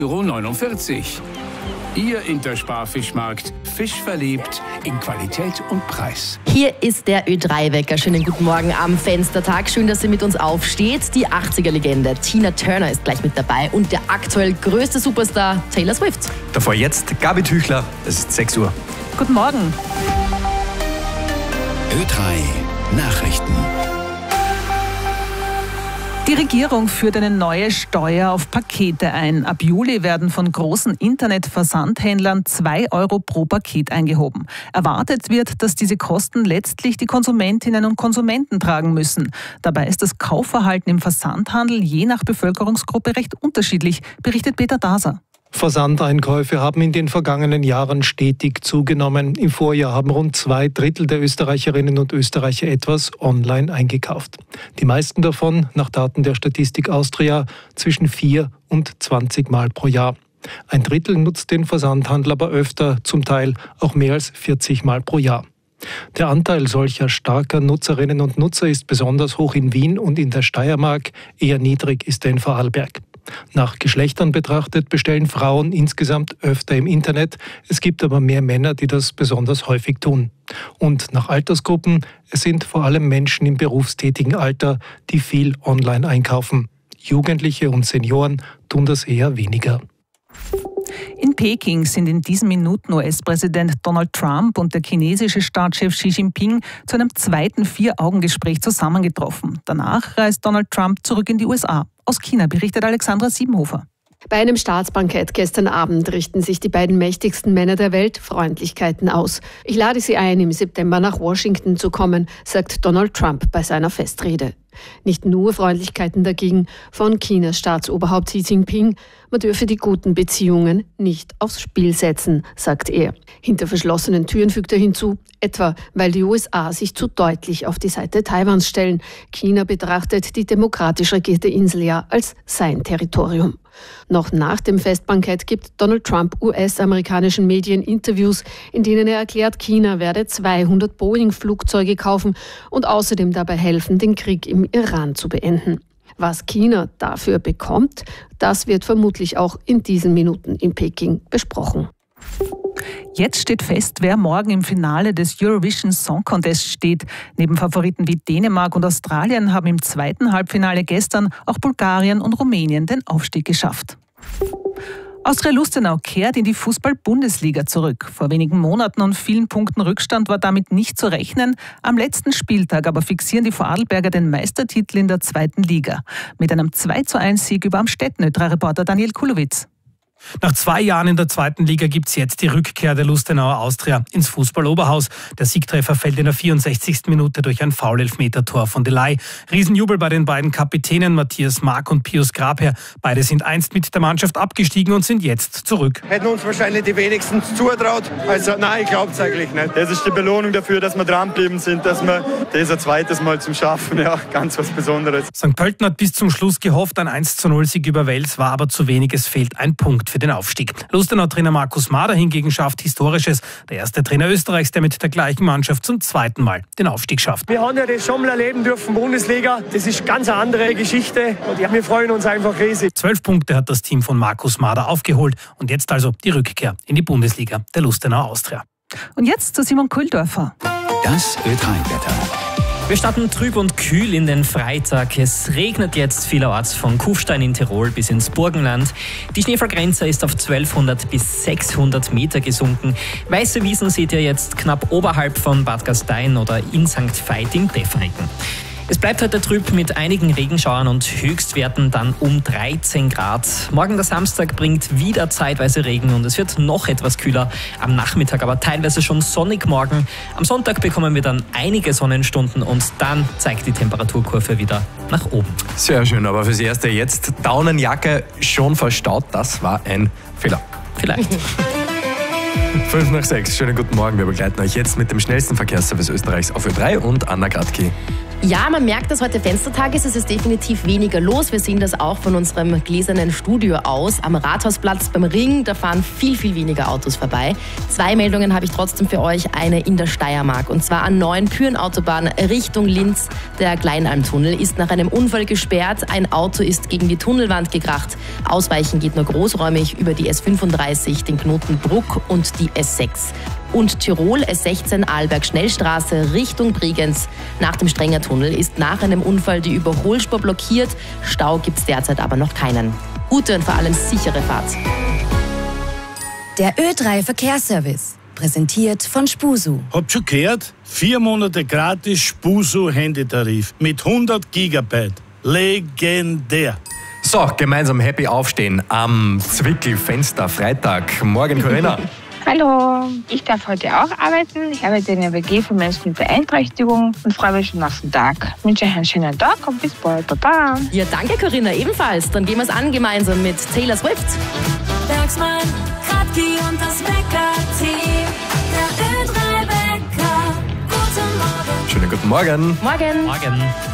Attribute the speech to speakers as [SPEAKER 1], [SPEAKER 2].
[SPEAKER 1] €49. Ihr Intersparfischmarkt. Fisch verliebt in Qualität und Preis.
[SPEAKER 2] Hier ist der Ö3-Wecker. Schönen guten Morgen am Fenstertag. Schön, dass ihr mit uns aufsteht. Die 80er-Legende Tina Turner ist gleich mit dabei und der aktuell größte Superstar Taylor Swift.
[SPEAKER 3] Davor jetzt Gabi Tüchler. Es ist 6 Uhr.
[SPEAKER 4] Guten Morgen.
[SPEAKER 1] Ö3 Nachrichten.
[SPEAKER 4] Die Regierung führt eine neue Steuer auf Pakete ein. Ab Juli werden von großen Internetversandhändlern 2 € pro Paket eingehoben. Erwartet wird, dass diese Kosten letztlich die Konsumentinnen und Konsumenten tragen müssen. Dabei ist das Kaufverhalten im Versandhandel je nach Bevölkerungsgruppe recht unterschiedlich, berichtet Peter Daser.
[SPEAKER 5] Versandeinkäufe haben in den vergangenen Jahren stetig zugenommen. Im Vorjahr haben rund 2/3 der Österreicherinnen und Österreicher etwas online eingekauft. Die meisten davon, nach Daten der Statistik Austria, zwischen 4 und 20 Mal pro Jahr. Ein Drittel nutzt den Versandhandel aber öfter, zum Teil auch mehr als 40 Mal pro Jahr. Der Anteil solcher starker Nutzerinnen und Nutzer ist besonders hoch in Wien und in der Steiermark, eher niedrig ist er in Vorarlberg. Nach Geschlechtern betrachtet bestellen Frauen insgesamt öfter im Internet. Es gibt aber mehr Männer, die das besonders häufig tun. Und nach Altersgruppen, es sind vor allem Menschen im berufstätigen Alter, die viel online einkaufen. Jugendliche und Senioren tun das eher weniger.
[SPEAKER 4] In Peking sind in diesen Minuten US-Präsident Donald Trump und der chinesische Staatschef Xi Jinping zu einem zweiten 4-Augen-Gespräch zusammengetroffen. Danach reist Donald Trump zurück in die USA. Aus China berichtet Alexandra Siebenhofer.
[SPEAKER 6] Bei einem Staatsbankett gestern Abend richten sich die beiden mächtigsten Männer der Welt Freundlichkeiten aus. Ich lade Sie ein, im September nach Washington zu kommen, sagt Donald Trump bei seiner Festrede. Nicht nur Freundlichkeiten dagegen von Chinas Staatsoberhaupt Xi Jinping. Man dürfe die guten Beziehungen nicht aufs Spiel setzen, sagt er. Hinter verschlossenen Türen fügt er hinzu, etwa weil die USA sich zu deutlich auf die Seite Taiwans stellen. China betrachtet die demokratisch regierte Insel ja als sein Territorium. Noch nach dem Festbankett gibt Donald Trump US-amerikanischen Medien Interviews, in denen er erklärt, China werde 200 Boeing-Flugzeuge kaufen und außerdem dabei helfen, den Krieg im Iran zu beenden. Was China dafür bekommt, das wird vermutlich auch in diesen Minuten in Peking besprochen.
[SPEAKER 4] Jetzt steht fest, wer morgen im Finale des Eurovision Song Contest steht. Neben Favoriten wie Dänemark und Australien haben im zweiten Halbfinale gestern auch Bulgarien und Rumänien den Aufstieg geschafft. Austria Lustenau kehrt in die Fußball-Bundesliga zurück. Vor wenigen Monaten und vielen Punkten Rückstand war damit nicht zu rechnen. Am letzten Spieltag aber fixieren die Vorarlberger den Meistertitel in der zweiten Liga. Mit einem 2:1-Sieg über Amstetten, Ö3-Reporter Daniel Kulowitz.
[SPEAKER 7] Nach 2 Jahren in der zweiten Liga gibt es jetzt die Rückkehr der Lustenauer Austria ins Fußball-Oberhaus. Der Siegtreffer fällt in der 64. Minute durch ein Foul-Elfmeter-Tor von Delay. Riesenjubel bei den beiden Kapitänen Matthias Mark und Pius Grabherr. Beide sind einst mit der Mannschaft abgestiegen und sind jetzt zurück.
[SPEAKER 8] Hätten uns wahrscheinlich die wenigsten zutraut. Also nein, ich glaube es eigentlich nicht. Das ist die Belohnung dafür, dass wir dranbleiben sind, dass wir das ein zweites Mal zum Schaffen. Ja, ganz was Besonderes.
[SPEAKER 7] St. Pölten hat bis zum Schluss gehofft, ein 1:0-Sieg über Wels war aber zu wenig. Es fehlt ein Punkt für den Aufstieg. Lustenau-Trainer Markus Mader hingegen schafft Historisches. Der erste Trainer Österreichs, der mit der gleichen Mannschaft zum zweiten Mal den Aufstieg schafft.
[SPEAKER 9] Wir haben ja das schon mal erleben dürfen, Bundesliga. Das ist ganz eine andere Geschichte und wir freuen uns einfach riesig.
[SPEAKER 7] 12 Punkte hat das Team von Markus Mader aufgeholt und jetzt also die Rückkehr in die Bundesliga der Lustenau Austria.
[SPEAKER 4] Und jetzt zu Simon Kühldorfer.
[SPEAKER 1] Das Ö3-Wetter.
[SPEAKER 10] Wir starten trüb und kühl in den Freitag. Es regnet jetzt vielerorts von Kufstein in Tirol bis ins Burgenland. Die Schneefallgrenze ist auf 1200 bis 600 Meter gesunken. Weiße Wiesen seht ihr jetzt knapp oberhalb von Bad Gastein oder in St. Veit im Pfäffereken. Es bleibt heute trüb mit einigen Regenschauern und Höchstwerten dann um 13 Grad. Morgen der Samstag bringt wieder zeitweise Regen und es wird noch etwas kühler. Am Nachmittag aber teilweise schon sonnig morgen. Am Sonntag bekommen wir dann einige Sonnenstunden und dann zeigt die Temperaturkurve wieder nach oben.
[SPEAKER 3] Sehr schön, aber fürs Erste jetzt Daunenjacke schon verstaut. Das war ein Fehler.
[SPEAKER 10] Vielleicht.
[SPEAKER 3] 5:05. Schönen guten Morgen. Wir begleiten euch jetzt mit dem schnellsten Verkehrsservice Österreichs auf Ö3 und Anna Gradki.
[SPEAKER 2] Ja, man merkt, dass heute Fenstertag ist. Es ist definitiv weniger los. Wir sehen das auch von unserem gläsernen Studio aus. Am Rathausplatz beim Ring, da fahren viel, viel weniger Autos vorbei. 2 Meldungen habe ich trotzdem für euch. Eine in der Steiermark. Und zwar an Neuenpüren-Autobahn Richtung Linz. Der Kleinalmtunnel ist nach einem Unfall gesperrt. Ein Auto ist gegen die Tunnelwand gekracht. Ausweichen geht nur großräumig über die S35, den Knoten Bruck und die S6. Und Tirol S16 Arlberg-Schnellstraße Richtung Bregenz. Nach dem Strengertunnel ist nach einem Unfall die Überholspur blockiert. Stau gibt es derzeit aber noch keinen. Gute und vor allem sichere Fahrt.
[SPEAKER 11] Der Ö3 Verkehrsservice, präsentiert von Spusu.
[SPEAKER 12] Habt schon gehört? 4 Monate gratis Spusu-Handytarif mit 100 Gigabyte. Legendär.
[SPEAKER 3] So, gemeinsam happy aufstehen am Zwickel-Fenster-Freitag. Morgen, Corinna.
[SPEAKER 13] Hallo, ich darf heute auch arbeiten. Ich arbeite in der WG für Menschen mit Beeinträchtigung und freue mich schon auf den Tag. Ich wünsche euch einen schönen Tag und bis bald. Baba.
[SPEAKER 2] Ja, danke Corinna, ebenfalls. Dann gehen wir es an gemeinsam mit Taylor Swift.
[SPEAKER 14] Bergsmann, Radki und das Wecker-Team. Der Ö3 Wecker. Guten Morgen.
[SPEAKER 3] Schönen guten Morgen.
[SPEAKER 2] Morgen.
[SPEAKER 10] Morgen.